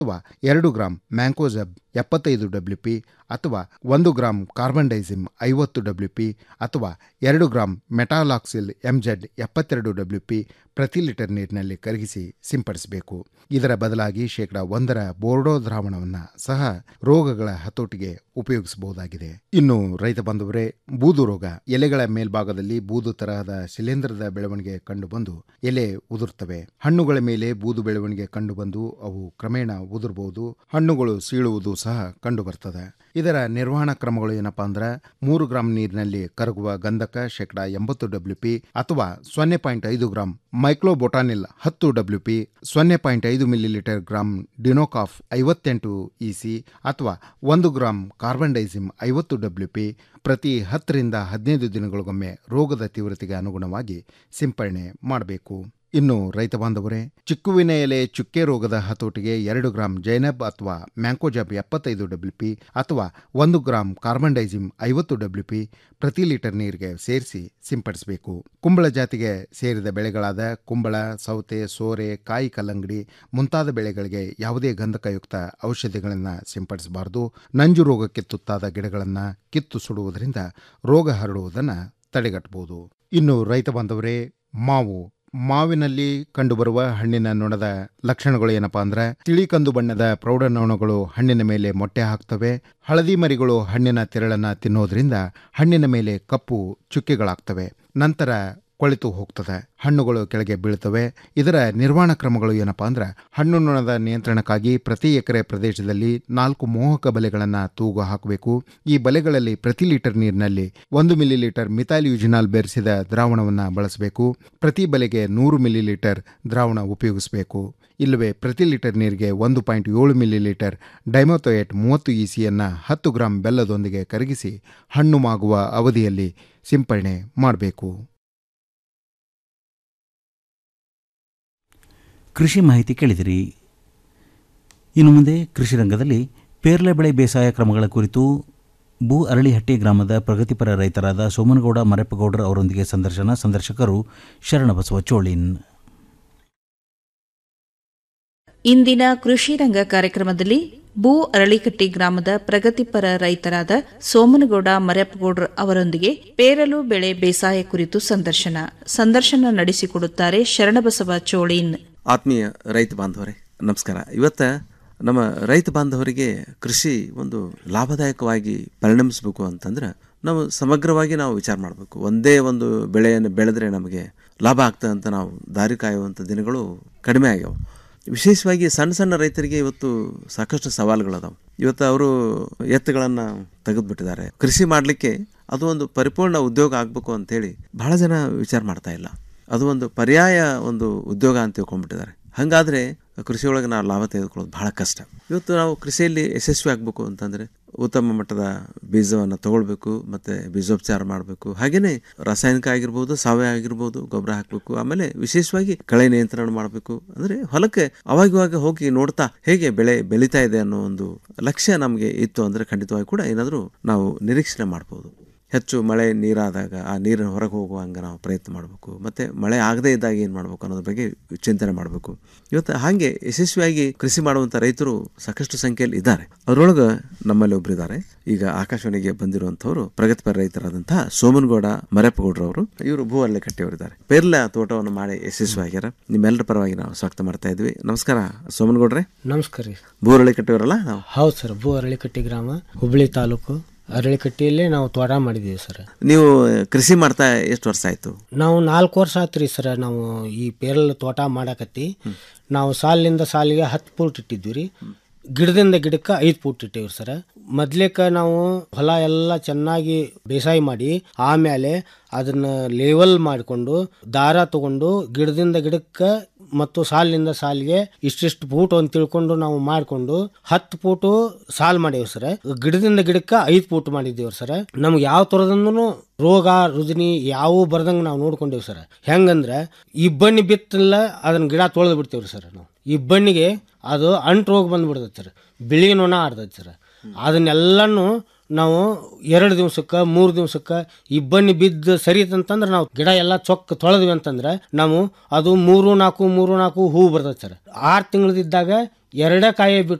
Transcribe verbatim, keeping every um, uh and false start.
ಅಥವಾ ಎರಡು gram mancozeb ಎಪ್ಪತ್ತೈದು ಡಬ್ಲ್ಯೂ ಪಿ ಅಥವಾ ಒಂದು ಗ್ರಾಂ ಕಾರ್ಬನ್ ಡೈಸಿಮ್ ಐವತ್ತು ಡಬ್ಲ್ಯೂ ಪಿ ಅಥವಾ ಎರಡು ಗ್ರಾಂ ಮೆಟಾಲಾಕ್ಸಿಲ್ ಎಂಜೆಡ್ ಎಪ್ಪತ್ತೆರಡು ಡಬ್ಲ್ಯೂ ಪಿ ಪ್ರತಿ ಲೀಟರ್ ನೀರಿನಲ್ಲಿ ಕರಗಿಸಿ ಸಿಂಪಡಿಸಬೇಕು. ಇದರ ಬದಲಾಗಿ ಶೇಕಡ ಒಂದರ ಬೋರ್ಡೋ ದ್ರಾವಣವನ್ನು ಸಹ ರೋಗಗಳ ಹತೋಟಿಗೆ ಉಪಯೋಗಿಸಬಹುದಾಗಿದೆ. ಇನ್ನು ರೈತ ಬಾಂಧವರೇ, ಬೂದು ರೋಗ. ಎಲೆಗಳ ಮೇಲ್ಭಾಗದಲ್ಲಿ ಬೂದು ತರಹದ ಶಿಲೀಂಧ್ರದ ಬೆಳವಣಿಗೆ ಕಂಡುಬಂದು ಎಲೆ ಉದುರ್ತವೆ. ಹಣ್ಣುಗಳ ಮೇಲೆ ಬೂದು ಬೆಳವಣಿಗೆ ಕಂಡುಬಂದು ಅವು ಕ್ರಮೇಣ ಉದುರಬಹುದು. ಹಣ್ಣುಗಳು ಸೀಳುವುದು ಸಹ ಕಂಡುಬರ್ತದೆ. ಇದರ ನಿರ್ವಹಣಾ ಕ್ರಮಗಳು ಏನಪ್ಪಾ ಅಂದ್ರೆ ಮೂರು ಗ್ರಾಂ ನೀರಿನಲ್ಲಿ ಕರಗುವ ಗಂಧಕ ಶೇಕಡ ಎಂಬತ್ತು ಡಬ್ಲ್ಯೂ ಪಿ ಅಥವಾ ಸೊನ್ನೆ ಪಾಯಿಂಟ್ ಐದು ಗ್ರಾಂ ಮೈಕ್ಲೋಬೊಟಾನಿಲ್ ಹತ್ತು ಡಬ್ಲ್ಯೂ ಪಿ, ಸೊನ್ನೆ ಪಾಯಿಂಟ್ ಐದು ಮಿಲಿಲೀಟರ್ ಗ್ರಾಂ ಡಿನೋಕಾಫ್ ಐವತ್ತೆಂಟು ಇಸಿ ಅಥವಾ ಒಂದು ಗ್ರಾಂ ಕಾರ್ಬನ್ ಡೈಸಿಮ್ ಐವತ್ತು ಡಬ್ಲ್ಯೂ ಪಿ ಪ್ರತಿ ಹತ್ತರಿಂದ ಹದಿನೈದು ದಿನಗಳಿಗೊಮ್ಮೆ ರೋಗದ ತೀವ್ರತೆಗೆ ಅನುಗುಣವಾಗಿ ಸಿಂಪರಣೆ ಮಾಡಬೇಕು. ಇನ್ನು ರೈತ ಬಾಂಧವರೇ, ಚಿಕ್ಕುವಿನ ಎಲೆ ಚುಕ್ಕೆ ರೋಗದ ಹತೋಟಿಗೆ ಎರಡು ಗ್ರಾಂ ಜೈನಬ್ ಅಥವಾ ಮ್ಯಾಂಕೋಜಬ್ ಎಪ್ಪತ್ತೈದು ಡಬ್ಲ್ಯೂ ಪಿ ಅಥವಾ ಒಂದು ಗ್ರಾಂ ಕಾರ್ಬನ್ ಡೈಸಿಮ್ ಐವತ್ತು ಡಬ್ಲ್ಯೂ ಪಿ ಪ್ರತಿ ಲೀಟರ್ ನೀರಿಗೆ ಸೇರಿಸಿ ಸಿಂಪಡಿಸಬೇಕು. ಕುಂಬಳ ಜಾತಿಗೆ ಸೇರಿದ ಬೆಳೆಗಳಾದ ಕುಂಬಳ, ಸೌತೆ, ಸೋರೆ, ಕಾಯಿ ಕಲ್ಲಂಗಡಿ ಮುಂತಾದ ಬೆಳೆಗಳಿಗೆ ಯಾವುದೇ ಗಂಧಕಯುಕ್ತ ಔಷಧಿಗಳನ್ನು ಸಿಂಪಡಿಸಬಾರದು. ನಂಜು ರೋಗಕ್ಕೆ ತುತ್ತಾದ ಗಿಡಗಳನ್ನು ಕಿತ್ತು ಸುಡುವುದರಿಂದ ರೋಗ ಹರಡುವುದನ್ನು ತಡೆಗಟ್ಟಬಹುದು. ಇನ್ನು ರೈತ ಬಾಂಧವರೇ, ಮಾವು. ಮಾವಿನಲ್ಲಿ ಕಂಡುಬರುವ ಹಣ್ಣಿನ ನೊಣದ ಲಕ್ಷಣಗಳು ಏನಪ್ಪಾ ಅಂದ್ರೆ ತಿಳಿ ಕಂದು ಬಣ್ಣದ ಪ್ರೌಢ ನೊಣಗಳು ಹಣ್ಣಿನ ಮೇಲೆ ಮೊಟ್ಟೆ ಹಾಕ್ತವೆ. ಹಳದಿ ಮರಿಗಳು ಹಣ್ಣಿನ ತಿರಳನ್ನ ತಿನ್ನೋದ್ರಿಂದ ಹಣ್ಣಿನ ಮೇಲೆ ಕಪ್ಪು ಚುಕ್ಕೆಗಳಾಗ್ತವೆ. ನಂತರ ಕೊಳೆತು ಹೋಗ್ತದೆ, ಹಣ್ಣುಗಳು ಕೆಳಗೆ ಬೀಳ್ತವೆ. ಇದರ ನಿರ್ವಹಣಾ ಕ್ರಮಗಳು ಏನಪ್ಪಾ ಅಂದ್ರೆ ಹಣ್ಣು ನೊಣದ ನಿಯಂತ್ರಣಕ್ಕಾಗಿ ಪ್ರತಿ ಎಕರೆ ಪ್ರದೇಶದಲ್ಲಿ ನಾಲ್ಕು ಮೋಹಕ ಬಲೆಗಳನ್ನು ತೂಗು ಹಾಕಬೇಕು. ಈ ಬಲೆಗಳಲ್ಲಿ ಪ್ರತಿ ಲೀಟರ್ ನೀರಿನಲ್ಲಿ ಒಂದು ಮಿಲಿಲೀಟರ್ ಮಿಥೈಲ್ಯೂಜಿನಾಲ್ ಬೆರೆಸಿದ ದ್ರಾವಣವನ್ನು ಬಳಸಬೇಕು. ಪ್ರತಿ ಬಲೆಗೆ ನೂರು ಮಿಲಿಲೀಟರ್ ದ್ರಾವಣ ಉಪಯೋಗಿಸಬೇಕು. ಇಲ್ಲವೇ ಪ್ರತಿ ಲೀಟರ್ ನೀರಿಗೆ ಒಂದು ಪಾಯಿಂಟ್ ಏಳು ಮಿಲಿಲೀಟರ್ ಡೈಮೋಥೋಯೇಟ್ ಮೂವತ್ತು ಇಸಿಯನ್ನು ಹತ್ತು ಗ್ರಾಂ ಬೆಲ್ಲದೊಂದಿಗೆ ಕರಗಿಸಿ ಹಣ್ಣು ಮಾಗುವ ಅವಧಿಯಲ್ಲಿ ಸಿಂಪರಣೆ ಮಾಡಬೇಕು. ಕೃಷಿ ಮಾಹಿತಿ ಕೇಳಿದಿರಿ. ಇನ್ನು ಮುಂದೆ ಕೃಷಿ ರಂಗದಲ್ಲಿ ಪೇರ್ಲೆ ಬೆಳೆ ಬೇಸಾಯ ಕ್ರಮಗಳ ಕುರಿತು ಬೂ ಅರಳಿಹಟ್ಟಿ ಗ್ರಾಮದ ಪ್ರಗತಿಪರ ರೈತರಾದ ಸೋಮನಗೌಡ ಮರೆಪ್ಪಗೌಡರ್ ಅವರೊಂದಿಗೆ ಸಂದರ್ಶನ. ಸಂದರ್ಶಕರು ಶರಣಬಸವ ಚೋಳಿನ್. ಇಂದಿನ ಕೃಷಿ ರಂಗ ಕಾರ್ಯಕ್ರಮದಲ್ಲಿ ಬೂ ಅರಳಿಕಟ್ಟಿ ಗ್ರಾಮದ ಪ್ರಗತಿಪರ ರೈತರಾದ ಸೋಮನಗೌಡ ಮರೆಪ್ಪಗೌಡ್ರ ಅವರೊಂದಿಗೆ ಪೇರಲು ಬೆಳೆ ಬೇಸಾಯ ಕುರಿತು ಸಂದರ್ಶನ ಸಂದರ್ಶನ ನಡೆಸಿಕೊಡುತ್ತಾರೆ ಶರಣಬಸವ ಚೋಳಿನ್. ಆತ್ಮೀಯ ರೈತ ಬಾಂಧವರೇ ನಮಸ್ಕಾರ. ಇವತ್ತ ನಮ್ಮ ರೈತ ಬಾಂಧವರಿಗೆ ಕೃಷಿ ಒಂದು ಲಾಭದಾಯಕವಾಗಿ ಪರಿಣಮಿಸಬೇಕು ಅಂತಂದ್ರೆ ನಾವು ಸಮಗ್ರವಾಗಿ ನಾವು ವಿಚಾರ ಮಾಡಬೇಕು. ಒಂದೇ ಒಂದು ಬೆಳೆಯನ್ನು ಬೆಳೆದ್ರೆ ನಮಗೆ ಲಾಭ ಆಗ್ತದೆ ಅಂತ ನಾವು ದಾರಿ ಕಾಯುವಂಥ ದಿನಗಳು ಕಡಿಮೆ ಆಗ್ಯಾವ. ವಿಶೇಷವಾಗಿ ಸಣ್ಣ ಸಣ್ಣ ರೈತರಿಗೆ ಇವತ್ತು ಸಾಕಷ್ಟು ಸವಾಲುಗಳದಾವೆ. ಇವತ್ತು ಅವರು ಎತ್ತುಗಳನ್ನು ತೆಗೆದುಬಿಟ್ಟಿದ್ದಾರೆ. ಕೃಷಿ ಮಾಡಲಿಕ್ಕೆ ಅದು ಒಂದು ಪರಿಪೂರ್ಣ ಉದ್ಯೋಗ ಆಗಬೇಕು ಅಂತೇಳಿ ಬಹಳ ಜನ ವಿಚಾರ ಮಾಡ್ತಾ ಇಲ್ಲ. ಅದು ಒಂದು ಪರ್ಯಾಯ ಒಂದು ಉದ್ಯೋಗ ಅಂತ ತಿಳ್ಕೊಂಡ್ಬಿಟ್ಟಿದ್ದಾರೆ. ಹಾಗಾದರೆ ಕೃಷಿಯೊಳಗೆ ನಾವು ಲಾಭ ತೆಗೆದುಕೊಳ್ಳೋದು ಬಹಳ ಕಷ್ಟ. ಇವತ್ತು ನಾವು ಕೃಷಿಯಲ್ಲಿ ಯಶಸ್ವಿ ಆಗಬೇಕು ಅಂತಂದರೆ ಉತ್ತಮ ಮಟ್ಟದ ಬೀಜವನ್ನು ತಗೊಳ್ಬೇಕು, ಮತ್ತು ಬೀಜೋಪಚಾರ ಮಾಡಬೇಕು. ಹಾಗೆಯೇ ರಾಸಾಯನಿಕ ಆಗಿರ್ಬೋದು, ಸಾವಯವ ಆಗಿರ್ಬೋದು, ಗೊಬ್ಬರ ಹಾಕಬೇಕು. ಆಮೇಲೆ ವಿಶೇಷವಾಗಿ ಕಳೆ ನಿಯಂತ್ರಣ ಮಾಡಬೇಕು. ಅಂದರೆ ಹೊಲಕ್ಕೆ ಅವಾಗಿವಾಗ ಹೋಗಿ ನೋಡ್ತಾ ಹೇಗೆ ಬೆಳೆ ಬೆಳೀತಾ ಇದೆ ಅನ್ನೋ ಒಂದು ಲಕ್ಷ್ಯ ನಮಗೆ ಇತ್ತು ಅಂದರೆ ಖಂಡಿತವಾಗಿ ಕೂಡ ಏನಾದರೂ ನಾವು ನಿರೀಕ್ಷಣೆ ಮಾಡ್ಬೋದು. ಹೆಚ್ಚು ಮಳೆ ನೀರಾದಾಗ ಆ ನೀರಿನ ಹೊರಗೆ ಹೋಗುವ ಹಂಗೆ ನಾವು ಪ್ರಯತ್ನ ಮಾಡಬೇಕು. ಮತ್ತು ಮಳೆ ಆಗದೇ ಇದ್ದಾಗ ಏನು ಮಾಡಬೇಕು ಅನ್ನೋದ್ರ ಬಗ್ಗೆ ಚಿಂತನೆ ಮಾಡಬೇಕು. ಇವತ್ತು ಹಾಗೆ ಯಶಸ್ವಿಯಾಗಿ ಕೃಷಿ ಮಾಡುವಂಥ ರೈತರು ಸಾಕಷ್ಟು ಸಂಖ್ಯೆಯಲ್ಲಿ ಇದ್ದಾರೆ. ಅದರೊಳಗೆ ನಮ್ಮಲ್ಲಿ ಒಬ್ಬರು ಇದ್ದಾರೆ. ಈಗ ಆಕಾಶವಾಣಿಗೆ ಬಂದಿರುವಂಥವ್ರು ಪ್ರಗತಿಪರ ರೈತರಾದಂತಹ ಸೋಮನಗೌಡ ಮರೆಪ್ಪಗೌಡ್ರವರು. ಇವರು ಭೂ ಅರಳಿಕಟ್ಟಿಯವರಿದ್ದಾರೆ. ಪೇರ್ಲೆ ತೋಟವನ್ನು ಮಾಡಿ ಯಶಸ್ವಿಯಾಗ್ಯಾರ. ನಿಮ್ಮೆಲ್ಲರ ಪರವಾಗಿ ನಾವು ಸ್ವಾಗತ ಮಾಡ್ತಾ ಇದ್ವಿ. ನಮಸ್ಕಾರ ಸೋಮನಗೌಡ್ರೆ. ನಮಸ್ಕಾರ ರೀ. ಭೂ ಅರಳಿಕಟ್ಟಿಯವರಲ್ಲ? ನಾವು ಹೌದು ಸರ್. ಭೂ ಅರಳಿಕಟ್ಟಿ ಗ್ರಾಮ, ಹುಬ್ಳಿ ತಾಲೂಕು, ಅರಳಿಕಟ್ಟಿಯಲ್ಲೇ ನಾವು ತೋಟ ಮಾಡಿದ್ದೀವಿ ಸರ್. ನೀವು ಕೃಷಿ ಮಾಡ್ತಾ ಎಷ್ಟು ವರ್ಷ ಆಯ್ತು? ನಾವು ನಾಲ್ಕು ವರ್ಷ ಆಯ್ತು ರೀ ಸರ್. ನಾವು ಈ ಪೇರಲ ತೋಟ ಮಾಡಾಕತ್ತಿ ನಾವು ಸಾಲಿನಿಂದ ಸಾಲಿಗೆ ಹತ್ತು ಫೂಟ್ ಇಟ್ಟಿದ್ವಿ ರೀ. ಗಿಡದಿಂದ ಗಿಡಕ್ಕೆ ಐದು ಫೂಟ್ ಇಟ್ಟೇವ್ರಿ ಸರ್. ಮೊದ್ಲೇಕ ನಾವು ಹೊಲ ಎಲ್ಲ ಚೆನ್ನಾಗಿ ಬೇಸಾಯ ಮಾಡಿ ಆಮೇಲೆ ಅದನ್ನ ಲೇವಲ್ ಮಾಡಿಕೊಂಡು ದಾರ ತಗೊಂಡು ಗಿಡದಿಂದ ಗಿಡಕ್ಕೆ ಮತ್ತು ಸಾಲಿನಿಂದ ಸಾಲಿಗೆ ಇಷ್ಟಿಷ್ಟು ಫೂಟ್ ಅಂತ ತಿಳ್ಕೊಂಡು ನಾವು ಮಾಡಿಕೊಂಡು ಹತ್ತು ಫೂಟು ಸಾಲ್ ಮಾಡೇವ್ ಸರ್. ಗಿಡದಿಂದ ಗಿಡಕ್ಕೆ ಐದು ಫೂಟ್ ಮಾಡಿದ್ದೇವ್ರಿ ಸರ್. ನಮ್ಗೆ ಯಾವ ಥರದಿಂದನೂ ರೋಗ ರುಜಿನಿ ಯಾವ ಬರ್ದಂಗೆ ನಾವು ನೋಡ್ಕೊಂಡೇವ್ ಸರ್. ಹೆಂಗಂದ್ರೆ ಇಬ್ಬಣ್ಣಿ ಬಿತ್ತಲ್ಲ ಅದನ್ನ ಗಿಡ ತೊಳೆದು ಬಿಡ್ತೇವ್ರಿ ಸರ್. ನಾವು ಇಬ್ಬಣ್ಣಿಗೆ ಅದು ಅಂಟು ರೋಗ ಬಂದ್ಬಿಡ್ತೈತೆ ಸರ್, ಬಿಳಿ ನೊಣ ಆಡ್ತೈತೆ ಸರ್. ಅದನ್ನೆಲ್ಲನೂ ನಾವು ಎರಡು ದಿವ್ಸಕ್ಕೆ ಮೂರು ದಿವ್ಸಕ್ಕೆ ಇಬ್ಬಣ್ಣಿ ಬಿದ್ದು ಸರಿತಂತಂದ್ರೆ ನಾವು ಗಿಡ ಎಲ್ಲ ಚೊಕ್ಕ ತೊಳೆದ್ವಿ ಅಂತಂದ್ರೆ ನಾವು ಅದು ಮೂರು ನಾಲ್ಕು ಮೂರು ನಾಲ್ಕು ಹೂ ಬರ್ತೈತೆ ಸರ್. ಆರು ತಿಂಗಳದಿದ್ದಾಗ ಎರಡೇ ಕಾಯಿ ಬಿಟ್ಟು